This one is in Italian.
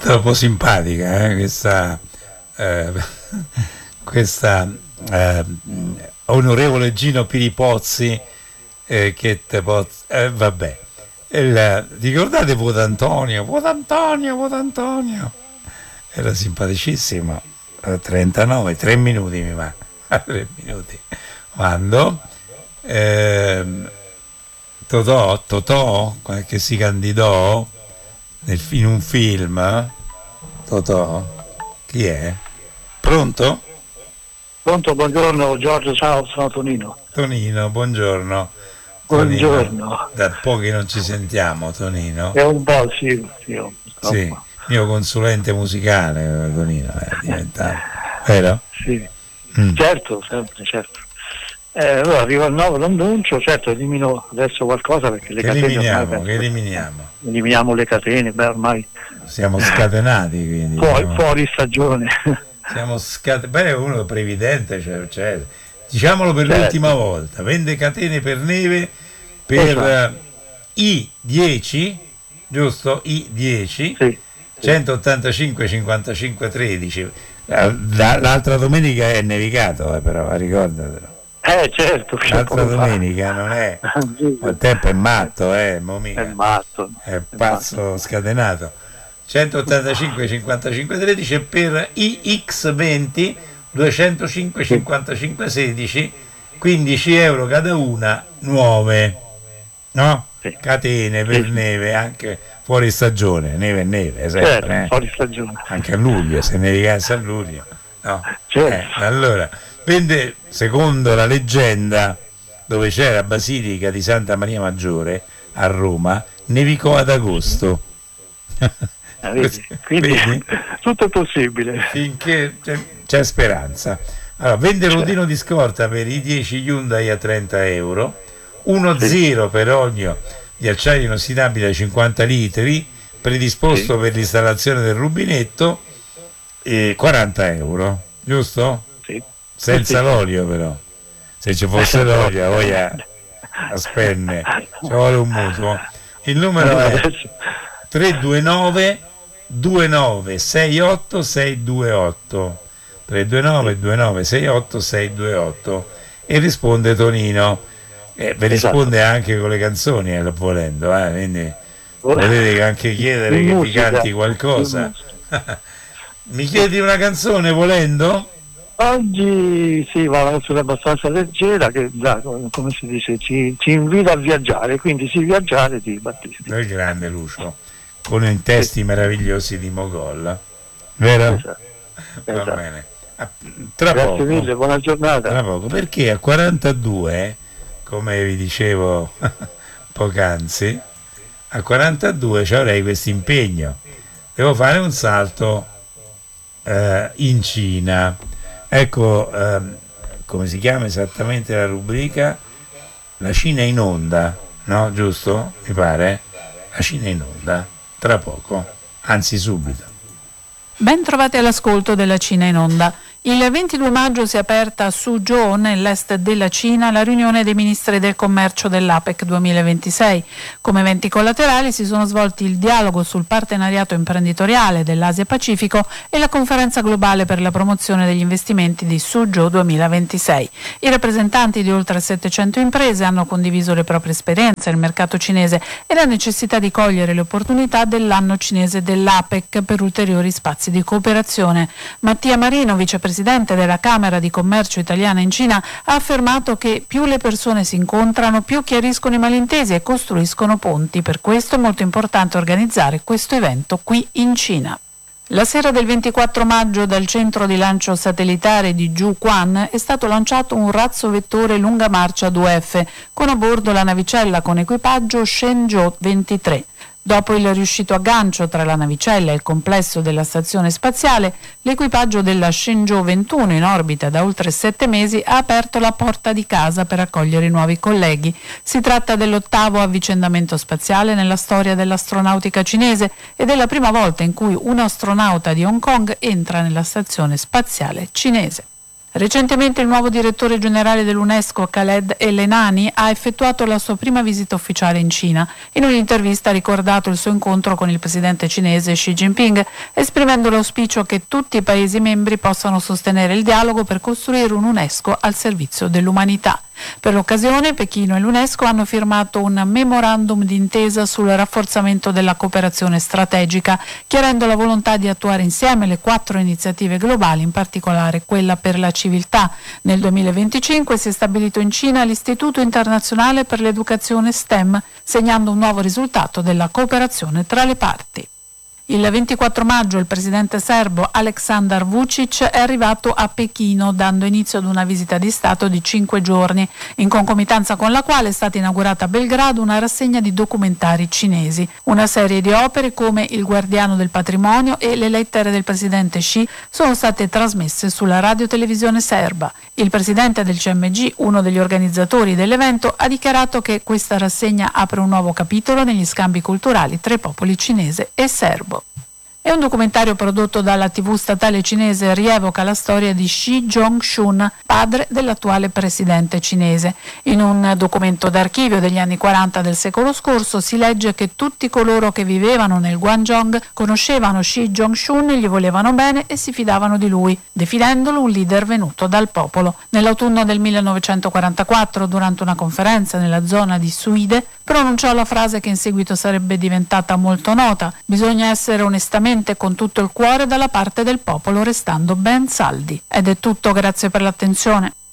Troppo simpatica, eh, questa onorevole Gino Piripozzi, che te vabbè. Ricordate Votantonio? Era simpaticissimo. 39, 3 minuti mi va. 3 minuti. Quando Totò che si candidò in un film, Totò, chi è? Pronto? Pronto, buongiorno Giorgio, ciao, sono Tonino. Tonino, buongiorno. Buongiorno. Tonino, da pochi non ci sentiamo, Tonino. È un po', sì. Sì, mio consulente musicale, Tonino, è diventato, vero? Sì, certo, sempre, certo. Allora arriva il nuovo l'annuncio, certo elimino adesso qualcosa perché le catene eliminiamo le catene, beh ormai siamo scatenati, quindi fuori stagione. Siamo beh, uno previdente, cioè, diciamolo per l'ultima volta, vende catene per neve per I10, giusto? I10, sì. 185 55 13. L'altra domenica è nevicato, però ricordatelo. Certo. L'altra domenica non è. Il tempo è matto, È matto. È pazzo scatenato. 185 55 13 per iX20 205 55 16, 15 euro cada una, nuove, no? Sì. Catene per neve, anche fuori stagione, neve sempre, fuori stagione. anche a luglio, se nevicasse a luglio, no? Certo. Allora vende, secondo la leggenda, dove c'era Basilica di Santa Maria Maggiore a Roma, nevicò ad agosto. Quindi tutto è possibile finché c'è speranza. Allora, vende rodino di scorta per i 10 Hyundai a 30 euro, 1.0 per olio di acciaio inossidabile a 50 litri predisposto per l'installazione del rubinetto, 40 euro, giusto? Sì. Senza l'olio, però se ci fosse l'olio poi a spenne ci vuole un mutuo. Il numero è 329 29 68 628, 329 29 68 628, e risponde Tonino, vi risponde anche con le canzoni, volendo, quindi potete anche chiedere che vi canti qualcosa. Mi chiedi una canzone volendo? Oggi sì, va una canzone abbastanza leggera che come si dice ci invita a viaggiare, quindi sì, viaggiare di Battisti. Il grande Lucio, con i testi meravigliosi di Mogol, vero? Esatto. Va bene. Tra Grazie poco, mille, buona giornata. tra poco, perché a 42, come vi dicevo poc'anzi, a 42 ci avrei questo impegno, devo fare un salto in Cina. Ecco, come si chiama esattamente la rubrica? La Cina in onda, no? Giusto? Mi pare? La Cina in onda, tra poco, anzi subito. Ben trovati all'ascolto della Cina in onda. Il 22 maggio si è aperta a Suzhou, nell'est della Cina, la riunione dei ministri del commercio dell'APEC 2026. Come eventi collaterali si sono svolti il dialogo sul partenariato imprenditoriale dell'Asia-Pacifico e la conferenza globale per la promozione degli investimenti di Suzhou 2026. I rappresentanti di oltre 700 imprese hanno condiviso le proprie esperienze nel mercato cinese e la necessità di cogliere le opportunità dell'anno cinese dell'APEC per ulteriori spazi di cooperazione. Mattia Marino, vicepresidente della Camera di Commercio Italiana in Cina, ha affermato che più le persone si incontrano, più chiariscono i malintesi e costruiscono ponti. Per questo è molto importante organizzare questo evento qui in Cina. La sera del 24 maggio dal centro di lancio satellitare di Jiuquan è stato lanciato un razzo vettore lunga marcia 2F con a bordo la navicella con equipaggio Shenzhou 23. Dopo il riuscito aggancio tra la navicella e il complesso della stazione spaziale, l'equipaggio della Shenzhou 21, in orbita da oltre 7 mesi, ha aperto la porta di casa per accogliere i nuovi colleghi. Si tratta dell'8° avvicendamento spaziale nella storia dell'astronautica cinese ed è la prima volta in cui un astronauta di Hong Kong entra nella stazione spaziale cinese. Recentemente il nuovo direttore generale dell'UNESCO, Khaled El-Enani, ha effettuato la sua prima visita ufficiale in Cina. In un'intervista ha ricordato il suo incontro con il presidente cinese Xi Jinping, esprimendo l'auspicio che tutti i Paesi membri possano sostenere il dialogo per costruire un'UNESCO al servizio dell'umanità. Per l'occasione Pechino e l'UNESCO hanno firmato un memorandum d'intesa sul rafforzamento della cooperazione strategica, chiarendo la volontà di attuare insieme le 4 iniziative globali, in particolare quella per la civiltà. Nel 2025 si è stabilito in Cina l'Istituto internazionale per l'educazione STEM, segnando un nuovo risultato della cooperazione tra le parti. Il 24 maggio il presidente serbo Aleksandar Vučić è arrivato a Pechino, dando inizio ad una visita di Stato di 5 giorni, in concomitanza con la quale è stata inaugurata a Belgrado una rassegna di documentari cinesi. Una serie di opere come Il guardiano del patrimonio e Le lettere del presidente Xi sono state trasmesse sulla radiotelevisione serba. Il presidente del CMG, uno degli organizzatori dell'evento, ha dichiarato che questa rassegna apre un nuovo capitolo negli scambi culturali tra i popoli cinese e serbo. È un documentario prodotto dalla TV statale cinese, rievoca la storia di Xi Jong-shun, padre dell'attuale presidente cinese. In un documento d'archivio degli anni 40 del secolo scorso si legge che tutti coloro che vivevano nel Guangdong conoscevano Xi Jong-shun, gli volevano bene e si fidavano di lui, definendolo un leader venuto dal popolo. Nell'autunno del 1944, durante una conferenza nella zona di Suide, pronunciò la frase che in seguito sarebbe diventata molto nota: bisogna essere onestamente con tutto il cuore dalla parte del popolo, restando ben saldi. Ed è tutto, grazie per l'attenzione.